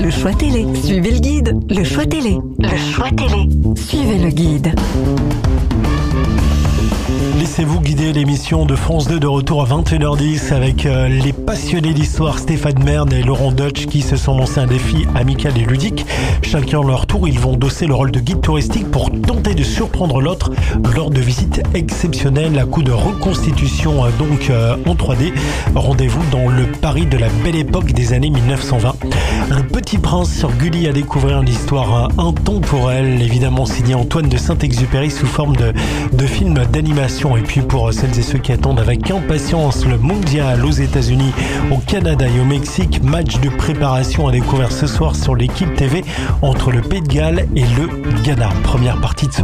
Le choix télé. Suivez le guide. Le choix télé. Le choix télé. Suivez le guide. Laissez-vous guider, l'émission de France 2 de retour à 21h10 avec les passionnés d'histoire Stéphane Merne et Laurent Deutsch qui se sont lancés un défi amical et ludique. Chacun à leur tour, ils vont endosser le rôle de guide touristique pour tenter de surprendre l'autre lors de visites exceptionnelles à coup de reconstitution en 3D. Rendez-vous dans le Paris de la belle époque des années 1920. Le Petit Prince sur Gulli à découvrir une histoire intemporelle, évidemment signée Antoine de Saint-Exupéry sous forme de film d'animation. Et puis pour celles et ceux qui attendent avec impatience le mondial aux États-Unis, au Canada et au Mexique, match de préparation à découvrir ce soir sur l'Équipe TV entre le Pays de Galles et le Ghana. Première partie de soirée.